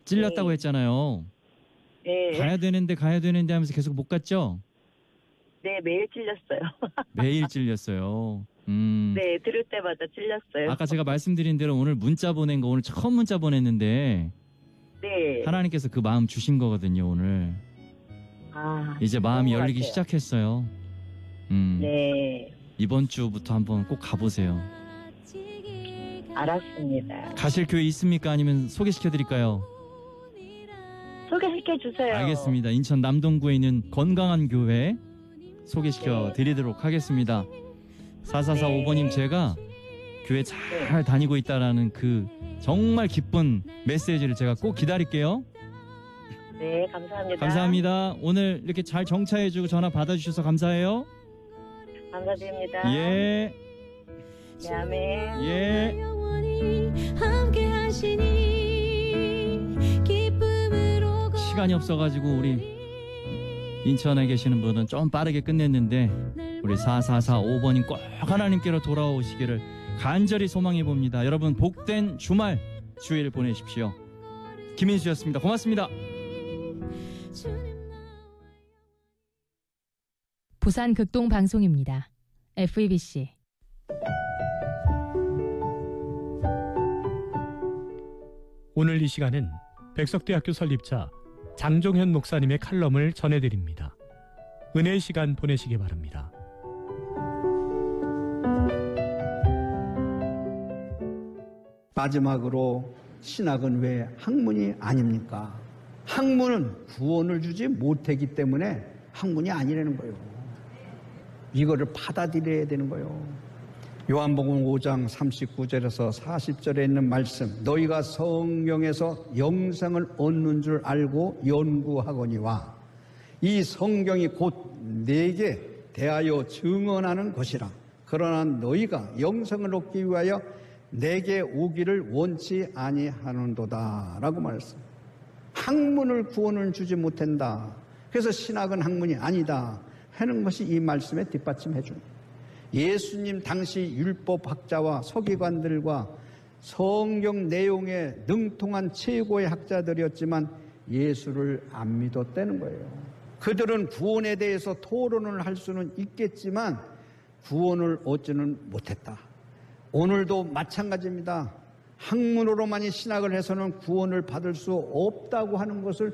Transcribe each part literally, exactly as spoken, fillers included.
찔렸다고 네. 했잖아요. 네. 가야 되는데 가야 되는데 하면서 계속 못 갔죠? 네, 매일 찔렸어요. 매일 찔렸어요. 음. 네, 들을 때마다 찔렸어요. 아까 제가 말씀드린 대로 오늘 문자 보낸 거 오늘 처음 문자 보냈는데 네. 하나님께서 그 마음 주신 거거든요, 오늘. 아, 이제 마음이 그런 것 열리기 같아요. 시작했어요. 음. 네, 이번 주부터 한번 꼭 가보세요. 알았습니다. 가실 교회 있습니까? 아니면 소개시켜 드릴까요? 소개시켜 주세요. 알겠습니다. 인천 남동구에 있는 건강한 교회 소개시켜 네. 드리도록 하겠습니다. 사사사오 번님, 네. 제가 교회 잘 다니고 있다라는 그 정말 기쁜 메시지를 제가 꼭 기다릴게요. 네, 감사합니다. 감사합니다. 오늘 이렇게 잘 정차해주고 전화 받아주셔서 감사해요. 감사드립니다. 예. 네, 아멘. 예. 시간이 없어가지고 우리 인천에 계시는 분은 좀 빠르게 끝냈는데 우리 사사사오 번님 꼭 하나님께로 돌아오시기를 간절히 소망해 봅니다. 여러분 복된 주말 주일 보내십시오. 김인수였습니다. 고맙습니다. 부산 극동 방송입니다. 에프이비씨. 오늘 이 시간은 백석대학교 설립자 장종현 목사님의 칼럼을 전해드립니다. 은혜의 시간 보내시기 바랍니다. 마지막으로 신학은 왜 학문이 아닙니까? 학문은 구원을 주지 못했기 때문에 학문이 아니라는 거예요. 이거를 받아들여야 되는 거예요. 요한복음 오 장 삼십구 절에서 사십 절에 있는 말씀, 너희가 성경에서 영생을 얻는 줄 알고 연구하거니와 이 성경이 곧 내게 대하여 증언하는 것이라. 그러나 너희가 영생을 얻기 위하여 내게 오기를 원치 아니하는도다 라고 말했습니다. 학문을 구원을 주지 못한다. 그래서 신학은 학문이 아니다 하는 것이 이 말씀에 뒷받침해 줍니다. 예수님 당시 율법학자와 서기관들과 성경 내용에 능통한 최고의 학자들이었지만 예수를 안 믿었다는 거예요. 그들은 구원에 대해서 토론을 할 수는 있겠지만 구원을 얻지는 못했다. 오늘도 마찬가지입니다. 학문으로만이 신학을 해서는 구원을 받을 수 없다고 하는 것을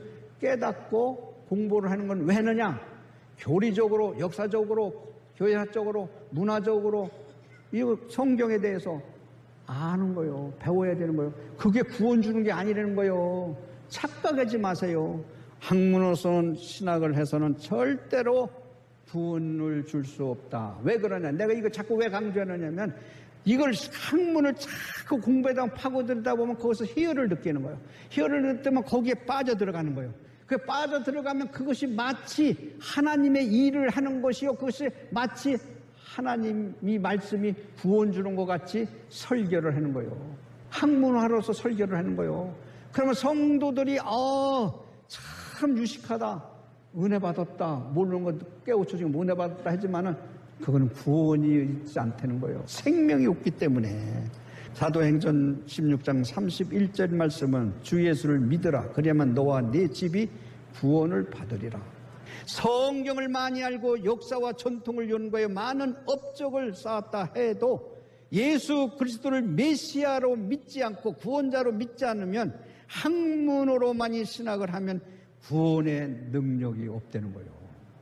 깨닫고 공부를 하는 건 왜 하느냐? 교리적으로, 역사적으로, 교회학적으로, 문화적으로 이 성경에 대해서 아는 거예요. 배워야 되는 거예요. 그게 구원 주는 게 아니라는 거예요. 착각하지 마세요. 학문으로서는 신학을 해서는 절대로 구원을 줄 수 없다. 왜 그러냐? 내가 이거 자꾸 왜 강조하느냐면 이걸 학문을 자꾸 공부에다 파고들다 보면 거기서 희열을 느끼는 거예요. 희열을 느끼면 거기에 빠져 들어가는 거예요. 그 빠져 들어가면 그것이 마치 하나님의 일을 하는 것이요, 그것이 마치 하나님이 말씀이 구원 주는 것 같이 설교를 하는 거예요. 학문화로서 설교를 하는 거예요. 그러면 성도들이 아, 참 유식하다, 은혜 받았다, 모르는 거 깨우쳐지고 은혜 받았다 하지만은 그거는 구원이 있지 않다는 거예요. 생명이 없기 때문에. 사도행전 십육 장 삼십일 절 말씀은 주 예수를 믿으라. 그러면 너와 네 집이 구원을 받으리라. 성경을 많이 알고 역사와 전통을 연구해 많은 업적을 쌓았다 해도 예수 그리스도를 메시아로 믿지 않고 구원자로 믿지 않으면 학문으로만이 신학을 하면 구원의 능력이 없다는 거예요.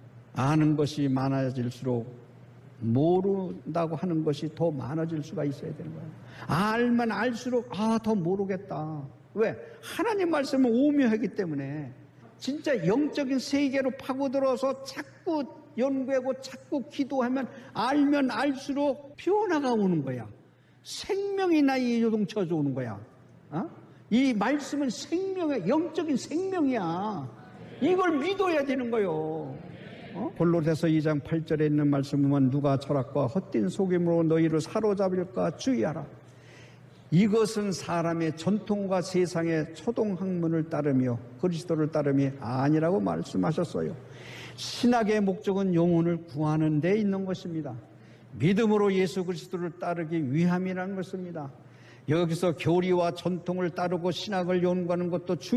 아는 것이 많아질수록 모른다고 하는 것이 더 많아질 수가 있어야 되는 거예요. 알면 알수록 아, 더 모르겠다. 왜? 하나님 말씀은 오묘하기 때문에 진짜 영적인 세계로 파고들어서 자꾸 연구하고 자꾸 기도하면 알면 알수록 변화가 오는 거야. 생명이 나의 요동쳐져 오는 거야. 어? 이 말씀은 생명의 영적인 생명이야. 이걸 믿어야 되는 거예요. 어? 골로새서 이 장 팔 절에 있는 말씀 보면 누가 철학과 헛된 속임으로 너희를 사로잡을까 주의하라. 이것은 사람의 전통과 세상의 초동학문을 따르며 그리스도를 따름이 아니라고 말씀하셨어요. 신학의 목적은 영혼을 구하는 데 있는 것입니다. 믿음으로 예수 그리스도를 따르기 위함이라는 것입니다. 여기서 교리와 전통을 따르고 신학을 연구하는 것도 중요합니다.